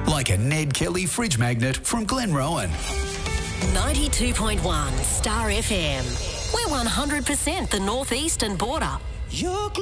like a Ned Kelly fridge magnet from Glenrowan. 92.1 Star FM. We're 100% the northeastern border. You're